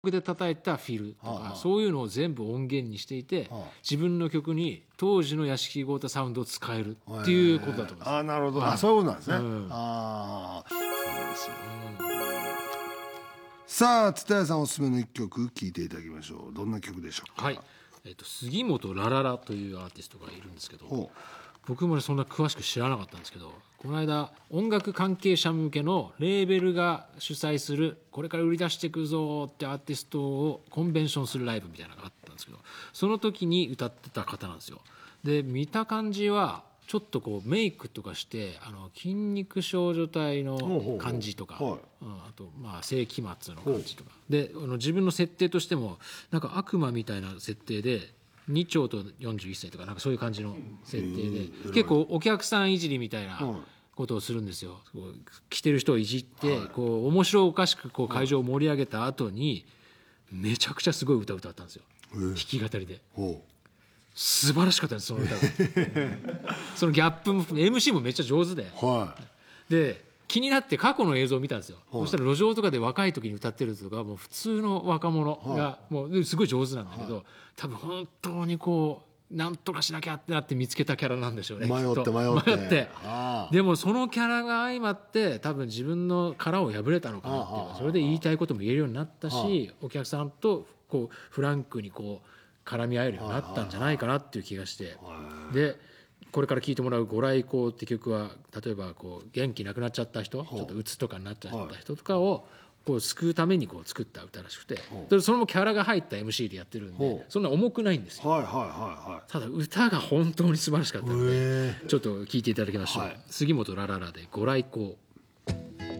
で叩いたフィルとか、そういうのを全部音源にしていて、自分の曲に当時の屋敷豪太サウンドを使えるっていうことだと思います。 あ、なるほど、そういうことなんですね。ああ、そうですよ。さあ蔦谷さんおすすめの一曲聴いていただきましょう。どんな曲でしょうか。 はい、杉本ラララというアーティストがいるんですけど、僕もそんな詳しく知らなかったんですけど、この間音楽関係者向けのレーベルが主催するこれから売り出していくぞってアーティストをコンベンションするライブみたいなのがあったんですけど、その時に歌ってた方なんですよ。で見た感じはちょっとこうメイクとかして筋肉少女隊の感じとか、あとまあ世紀末の感じとかで、自分の設定としてもなんか悪魔みたいな設定で2丁と41歳とかなんかそういう感じの設定で、結構お客さんいじりみたいなことをするんですよ。来てる人をいじってこう面白おかしくこう会場を盛り上げた後にめちゃくちゃすごい歌を歌ったんですよ、弾き語りで。素晴らしかったです、その歌がそのギャップも MC もめっちゃ上手で、で気になって過去の映像を見たんですよ。そしたら路上とかで若い時に歌ってるとかもう普通の若者がもうすごい上手なんだけど、多分本当にこうなんとかしなきゃってなって見つけたキャラなんでしょうね。 迷ってでもそのキャラが相まって多分自分の殻を破れたのかなっていうか、それで言いたいことも言えるようになったし、お客さんとこうフランクにこう絡み合えるようになったんじゃないかなっていう気がして、でこれから聴いてもらう「ご来光」って曲は例えばこう元気なくなっちゃった人、ちょっとうつとかになっちゃった人とかをこう救うためにこう作った歌らしくて、それもキャラが入った MC でやってるんでそんな重くないんですよ。ただ歌が本当に素晴らしかったのでちょっと聴いていただきましょう。杉本ラララで「ご来光」。